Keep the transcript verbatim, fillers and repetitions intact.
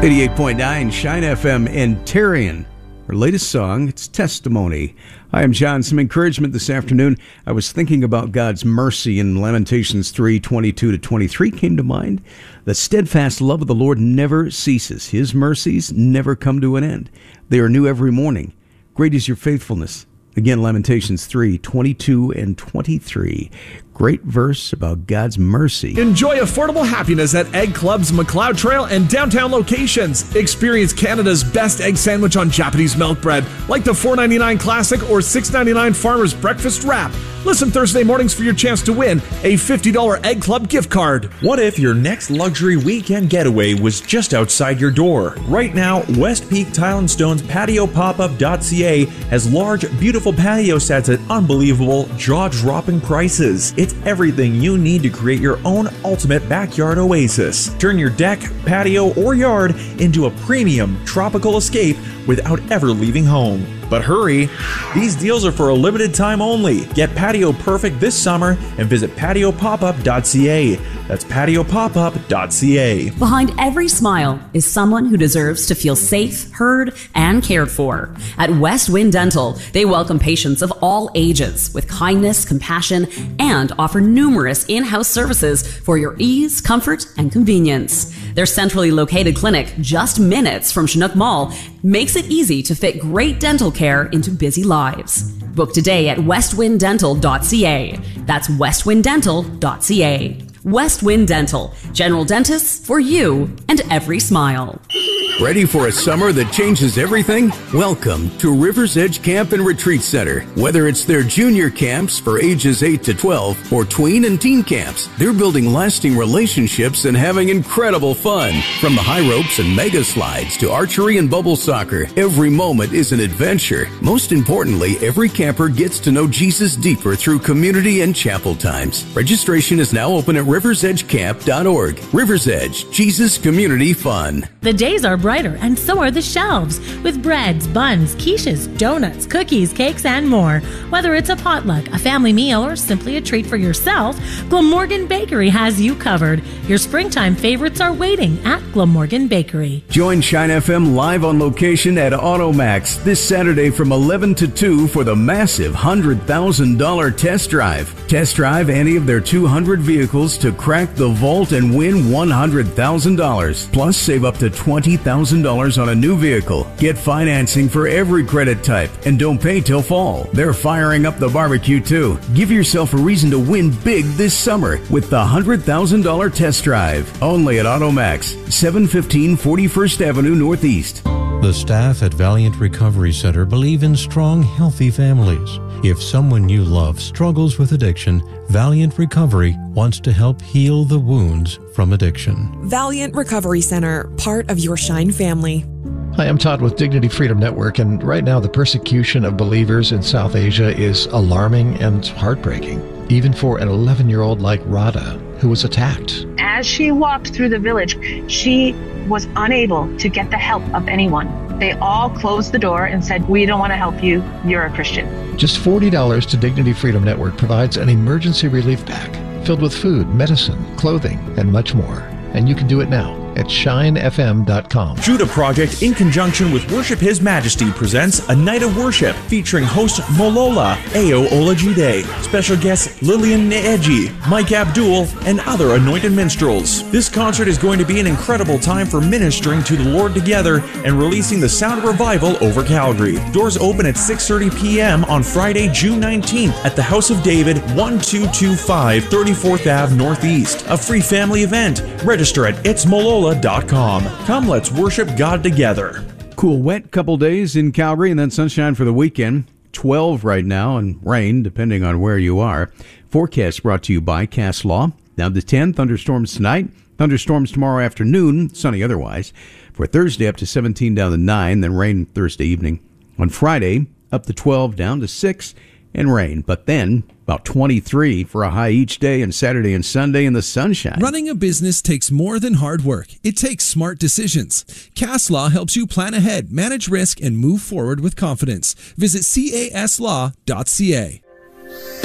eighty-eight point nine Shine F M and Tarian. Her latest song, it's Testimony. Hi, I'm John. Some encouragement this afternoon. I was thinking about God's mercy in Lamentations three, twenty-two to twenty-three came to mind. The steadfast love of the Lord never ceases. His mercies never come to an end. They are new every morning. Great is your faithfulness. Again, Lamentations three, twenty-two and twenty-three. Great verse about God's mercy. Enjoy affordable happiness at Egg Club's McLeod Trail and downtown locations. Experience Canada's best egg sandwich on Japanese milk bread, like the four ninety-nine Classic or six ninety-nine Farmer's Breakfast Wrap. Listen Thursday mornings for your chance to win a fifty dollars Egg Club gift card. What if your next luxury weekend getaway was just outside your door? Right now, West Peak Tile and Stone's patio pop up dot c a has large, beautiful patio sets at unbelievable, jaw-dropping prices. It's everything you need to create your own ultimate backyard oasis. Turn your deck, patio, or yard into a premium tropical escape without ever leaving home. But hurry, these deals are for a limited time only. Get Patio Perfect this summer and visit patio pop up dot c a. That's patio pop up dot c a. Behind every smile is someone who deserves to feel safe, heard, and cared for. At West Wind Dental, they welcome patients of all ages with kindness, compassion, and offer numerous in-house services for your ease, comfort, and convenience. Their centrally located clinic, just minutes from Chinook Mall, makes it easy to fit great dental care into busy lives. Book today at west wind dental dot c a. That's west wind dental dot c a. West Wind Dental, general dentists for you and every smile. Ready for a summer that changes everything? Welcome to River's Edge Camp and Retreat Center. Whether it's their junior camps for ages eight to twelve or tween and teen camps, they're building lasting relationships and having incredible fun. From the high ropes and mega slides to archery and bubble soccer, every moment is an adventure. Most importantly, every camper gets to know Jesus deeper through community and chapel times. Registration is now open at rivers edge camp dot org. River's Edge, Jesus Community Fun. The days are brighter, and so are the shelves, with breads, buns, quiches, donuts, cookies, cakes, and more. Whether it's a potluck, a family meal, or simply a treat for yourself, Glamorgan Bakery has you covered. Your springtime favorites are waiting at Glamorgan Bakery. Join Shine F M live on location at Automax this Saturday from eleven to two for the massive one hundred thousand dollars test drive. Test drive any of their two hundred vehicles to crack the vault and win one hundred thousand dollars. Plus, save up to twenty thousand dollars on a new vehicle. Get financing for every credit type and don't pay till fall. They're firing up the barbecue too. Give yourself a reason to win big this summer with the one hundred thousand dollars test drive. Only at Automax, seven fifteen forty-first Avenue Northeast. The staff at Valiant Recovery Center believe in strong, healthy families. If someone you love struggles with addiction, Valiant Recovery wants to help heal the wounds from addiction. Valiant Recovery Center, part of your Shine family. Hi, I'm Todd with Dignity Freedom Network, and right now the persecution of believers in South Asia is alarming and heartbreaking, even for an eleven-year-old like Radha, who was attacked. As she walked through the village, she was unable to get the help of anyone. They all closed the door and said, "We don't want to help you. You're a Christian." Just forty dollars to Dignity Freedom Network provides an emergency relief pack filled with food, medicine, clothing, and much more. And you can do it now at shine f m dot com. Judah Project, in conjunction with Worship His Majesty, presents a night of worship featuring host Molola Ayo Olajide, special guests Lillian Neeji, Mike Abdul, and other anointed minstrels. This concert is going to be an incredible time for ministering to the Lord together and releasing the sound of revival over Calgary. Doors open at six thirty p.m. on Friday, June nineteenth at the House of David, twelve twenty-five thirty-fourth Avenue Northeast. A free family event. Register at its molola dot com. Come, let's worship God together. Cool, wet couple days in Calgary and then sunshine for the weekend. twelve right now and rain, depending on where you are. Forecast brought to you by Cass Law. Now the ten, thunderstorms tonight. Thunderstorms tomorrow afternoon, sunny otherwise. For Thursday, up to seventeen down to nine, then rain Thursday evening. On Friday, up to twelve down to six and rain. But then about twenty-three for a high each day, and Saturday and Sunday in the sunshine. Running a business takes more than hard work. It takes smart decisions. Cass Law helps you plan ahead, manage risk, and move forward with confidence. Visit cas law dot c a.